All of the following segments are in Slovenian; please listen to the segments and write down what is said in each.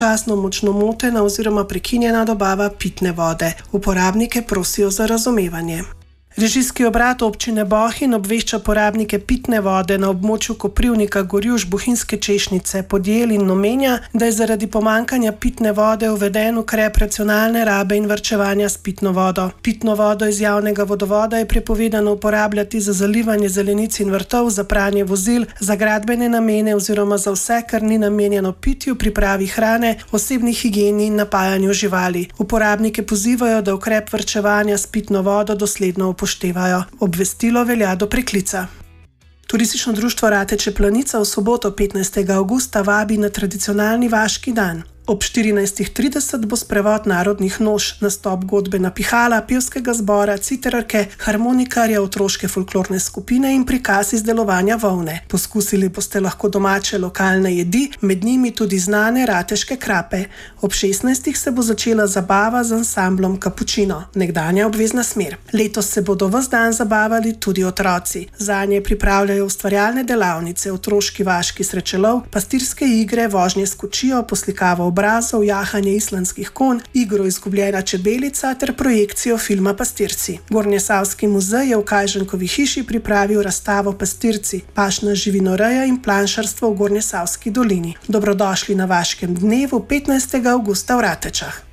časno močno motena oziroma prekinjena dobava pitne vode. Uporabnike prosijo za razumevanje. Režijski obrat občine Bohinj obvešča porabnike pitne vode na območju Koprivnika, Gorjuš, Bohinjske Češnjice, Podjel in omenja, da je zaradi pomanjkanja pitne vode uveden ukrep racionalne rabe in varčevanja s pitno vodo. Pitno vodo iz javnega vodovoda je prepovedano uporabljati za zalivanje zelenic in vrtov, za pranje vozil, za gradbene namene oziroma za vse, kar ni namenjeno pitju, pripravi hrane, osebni higieni in napajanju živali. Uporabnike pozivajo, da ukrep varčevanja s pitno vodo dosledno upoštevajo. Obvestilo velja do preklica. Turistično društvo Rateče Planica v soboto 15. avgusta vabi na tradicionalni vaški dan. Ob 14.30 bo sprevod narodnih noš, nastop godbena pihala, pevskega zbora, citerarke, harmonikarja, otroške folklorne skupine in prikaz izdelovanja volne. Poskusili boste lahko domače lokalne jedi, med njimi tudi znane rateške krape. Ob 16. se bo začela zabava z ansamblom Kapučino, nekdanja obvezna smer. Letos se bodo ves dan zabavali tudi otroci. Zanje pripravljajo ustvarjalne delavnice, otroški vaški srečelov, pastirske igre, vožnje s kočijo, poslikavo obrazov, jahanje islandskih konj, igro Izgubljena čebelica ter projekcijo filma Pastirci. Gornjesavski muzej je v Kajžankovi hiši pripravil razstavo Pastirci, pašna živinoreja in planšarstvo v Gornjesavski dolini. Dobrodošli na vaškem dnevu 15. avgusta v Ratečah.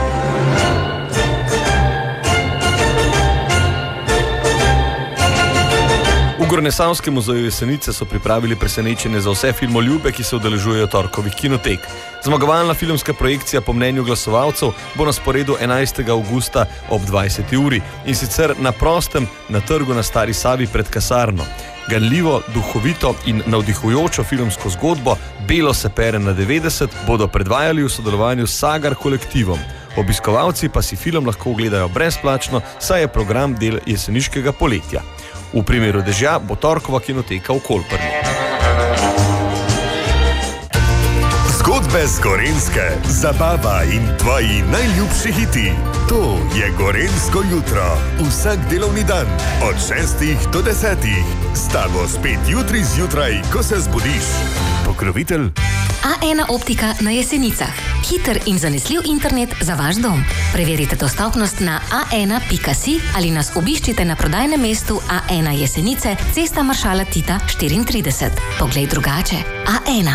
V Gornjesavskem muzeju Jesenice so pripravili presenečenje za vse filmoljube, ki se udeležujejo torkovih kinotek. Zmagovalna filmska projekcija po mnenju glasovalcev bo na sporedu 11. avgusta ob 20. uri in sicer na prostem na trgu na Stari Savi pred kasarno. Ganljivo, duhovito in navdihujočo filmsko zgodbo Belo se pere na 90 bodo predvajali v sodelovanju s Sagar kolektivom. Obiskovalci pa si film lahko ogledajo brezplačno, saj je program del jeseniškega poletja. V primeru dežja bo torkova kinoteka v Kolprni. Zgodbe z Gorenjske, zabava in tvoji najljubši hiti. To je Gorenjsko jutro. Vsak delovni dan od 6 do 10. S tabo spet jutri zjutraj, ko se zbudiš. Pokrovitelj A1 Optika na Jesenicah. Hiter in zanesljiv internet za vaš dom. Preverite dostopnost na a1.si ali nas obiščite na prodajnem mestu A1 Jesenice, Cesta Maršala Tita 34. Poglej drugače. A1.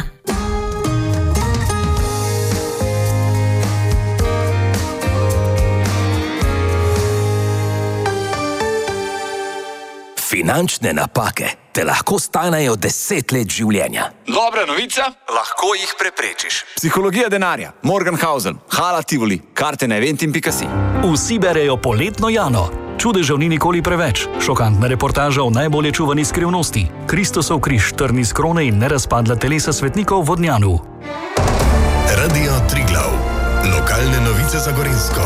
Finančne napake te lahko stanejo 10 let življenja. Dobra novica? Lahko jih preprečiš. Psihologija denarja, Morgenhausen, Hala Tivoli, karte na eventim.si. Vsi berejo Poletno Jano. Čudežev ni nikoli preveč. Šokantna reportaža o najbolje čuvani skrivnosti. Kristusov križ, trni z krone in nerazpadla telesa svetnikov v Vodnjanu. Radio Triglav. Lokalne novice za Gorenjsko.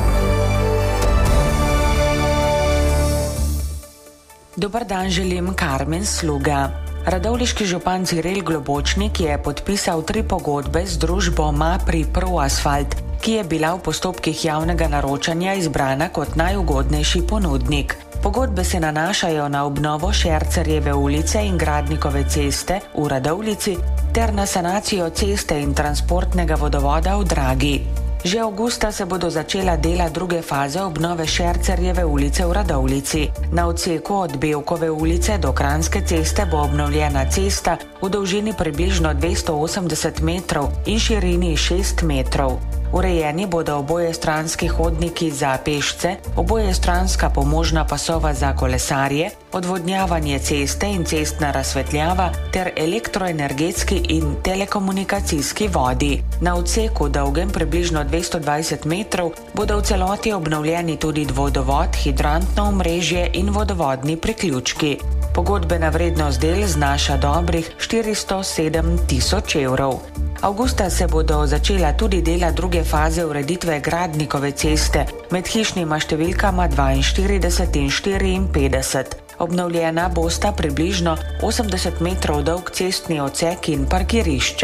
Dobar dan želim, Karmen Sluga. Radovljiški župan Ciril Globočnik je podpisal 3 pogodbe z družbo MAPRI Pro Asfalt, ki je bila v postopkih javnega naročanja izbrana kot najugodnejši ponudnik. Pogodbe se nanašajo na obnovo Šercerjeve ulice in Gradnikove ceste v Radovljici ter na sanacijo ceste in transportnega vodovoda v Dragi. Že avgusta se bodo začela dela druge faze obnove Šercerjeve ulice v Radovljici. Na odseku od Bevkove ulice do Kranjske ceste bo obnovljena cesta v dolžini približno 280 metrov in širini 6 metrov. Urejeni bodo obojestranski hodniki za pešce, obojestranska pomožna pasova za kolesarje, odvodnjavanje ceste in cestna razsvetljava ter elektroenergetski in telekomunikacijski vodi. Na odseku dolgem približno 220 metrov bodo v celoti obnovljeni tudi vodovod, hidrantno omrežje in vodovodni priključki. Pogodbena vrednost del znaša dobrih 407 tisoč evrov. Avgusta se bodo začela tudi dela druge faze ureditve Gradnikove ceste med hišnjima številkama 42 in 54. Obnovljena bosta približno 80 metrov dolg cestni odsek in parkirišče.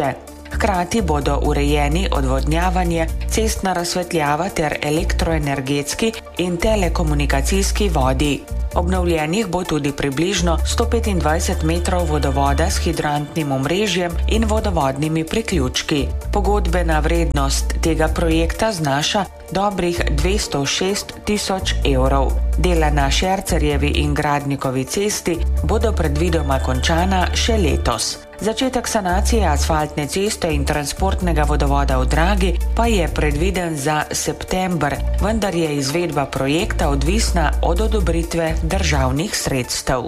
Hkrati bodo urejeni odvodnjavanje, cestna razsvetljava ter elektroenergetski in telekomunikacijski vodi. Obnovljenih bo tudi približno 125 metrov vodovoda s hidrantnim omrežjem in vodovodnimi priključki. Pogodbena vrednost tega projekta znaša dobrih 206 tisoč evrov. Dela na Šercerjevi in Gradnikovi cesti bodo predvidoma končana še letos. Začetek sanacije asfaltne ceste in transportnega vodovoda v Dragi pa je predviden za september, vendar je izvedba projekta odvisna od odobritve državnih sredstev.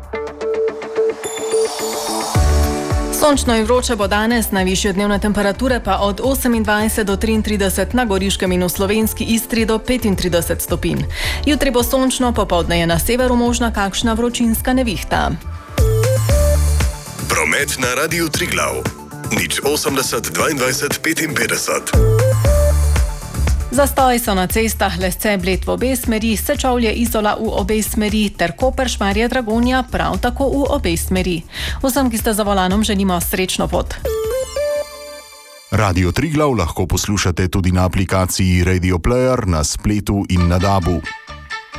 Sončno in vroče bo danes, najvišje dnevne temperature pa od 28 do 33 na Goriškem in v slovenski Istri do 35 stopinj. Jutri bo sončno, popoldne je na severu možna kakšna vročinska nevihta. Promet na Radiu Triglav. 080 22 55. Zastoji so na cestah Lesce Bled v obe smeri, Sečovlje Izola v obe smeri ter Koper Šmarje Dragonja prav tako v obe smeri. Vsem, ki ste za volanom, želimo srečno pot. Radio Triglav lahko poslušate tudi na aplikaciji Radio Player na spletu in na DAB-u.